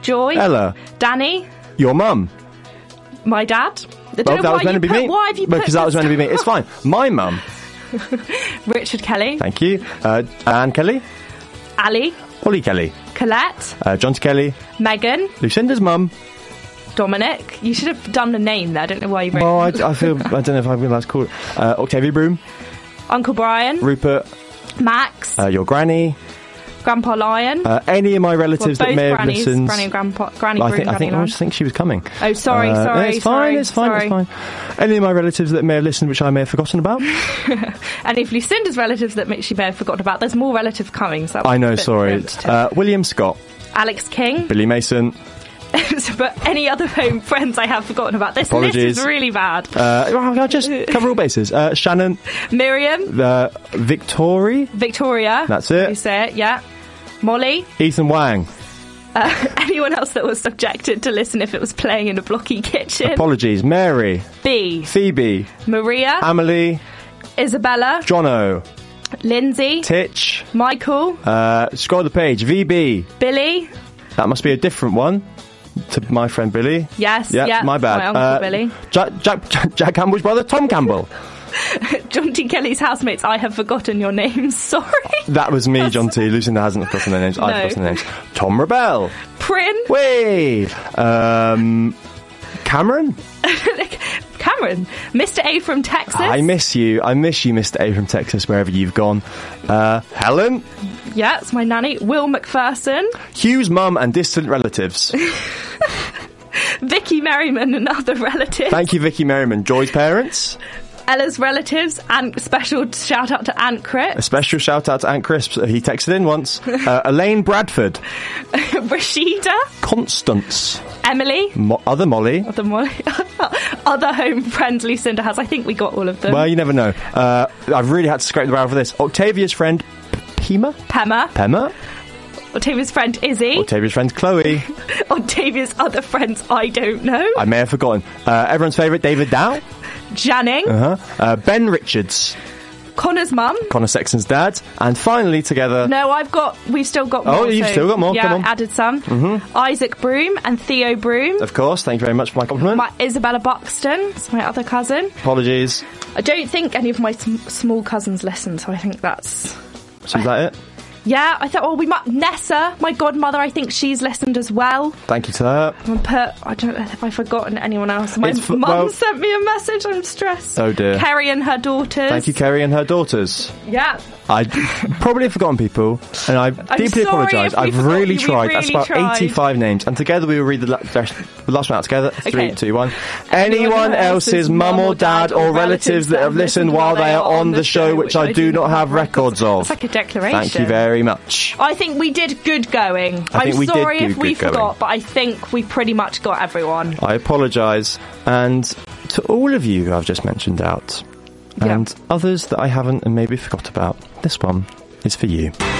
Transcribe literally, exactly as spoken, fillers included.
Joy. Ella. Danny. Your mum. My dad. I don't Well, know that why was meant you to be put, me. Why have you put Because that was meant to be me. It's fine. My mum. Richard Kelly. Thank you. Uh, Anne Kelly. Ali. Holly Kelly. Colette. Uh, John Kelly. Megan. Lucinda's mum. Dominic. You should have done the name there. I don't know why you wrote. Oh, I, I feel. I don't know if I'm allowed to call it. Uh, Octavia Broom. Uncle Brian. Rupert. Max. Uh, your granny. Grandpa Lion. Uh, any of my relatives well, that may grannies, have listened. Granny and Grandpa. Granny I Broom, think, I think, Granny I just think she was coming. Oh, sorry, Uh, sorry. It's fine, sorry, it's fine, sorry. it's fine. Any of my relatives that may have listened, which I may have forgotten about. And if Lucinda's relatives that she may have forgotten about, there's more relatives coming. So I know, sorry. Uh, William Scott. Alex King. Billy Mason. But any other home friends I have forgotten about. This Apologies. list is really bad. Uh, I'll just cover all bases. Uh, Shannon. Miriam. Uh, Victoria. Victoria. That's it. You say it, yeah. Molly. Ethan Wang. Uh, anyone else that was subjected to listen if it was playing in a blocky kitchen. Apologies. Mary. B. Phoebe. Maria. Amelie. Isabella. Jono. Lindsay. Titch. Michael. Uh, scroll the page. V B. Billy. That must be a different one to my friend Billy. Yes, yeah, yeah, my bad. my uncle uh, Billy. Jack, Jack, Jack, Jack Campbell's brother, Tom Campbell. John T. Kelly's housemates, I have forgotten your names, sorry. That was me, John T. Lucinda hasn't forgotten their names. No. I've forgotten their names. Tom Rebel. Prin. Wait. Um, Cameron. Cameron. Mister A from Texas. I miss you. I miss you, Mister A from Texas, wherever you've gone. Uh, Helen. Yeah, it's my nanny. Will McPherson. Hugh's mum and distant relatives. Vicky Merriman and other relatives. Thank you, Vicky Merriman. Joy's parents. Ella's relatives, and special shout out to Aunt Crit. A special shout out to Aunt Crisp. He texted in once. Uh, Elaine Bradford. Rashida. Constance. Emily. Mo- other Molly. Other Molly. Other home friends Lucinda has. I think we got all of them. Well, you never know. Uh, I've really had to scrape the barrel for this. Octavia's friend, Pema? Pema. Pema. Octavia's friend Izzy. Octavia's friend Chloe. Octavia's other friends I don't know. I may have forgotten. Uh, everyone's favourite, David Dow. Janning. Uh-huh. Uh, Ben Richards. Connor's mum. Connor Sexton's dad. And finally, together... No, I've got... We've still got more. Oh, you've so, still got more? Yeah, Come on. added some. Mm-hmm. Isaac Broom and Theo Broom. Of course. Thank you very much for my compliment. My Isabella Buxton. It's my other cousin. Apologies. I don't think any of my sm- small cousins listen, so I think that's... So is that it? Yeah, I thought, well, we might... Nessa, my godmother, I think she's listened as well. Thank you to her. I'm put, I don't know if I've forgotten anyone else. My It's f- mum well- sent me a message, I'm stressed. Oh, dear. Kerry and her daughters. Thank you, Kerry and her daughters. Yeah. I probably have forgotten people, and I deeply sorry apologise. if we I've forgot really you, we tried. That's really about tried. eighty-five names, and together we will read the, la- the last one out together. Three, Okay. two, one. Anyone Anyone else's else's mum or dad or relatives that have listened while they are on the show, which I do not have records of. It's like a declaration. Thank you very much. I think we did good going. I think I'm we did sorry do if we good going. forgot, but I think we pretty much got everyone. I apologise, and to all of you who I've just mentioned out, Yeah. and others that I haven't and maybe forgot about, this one is for you.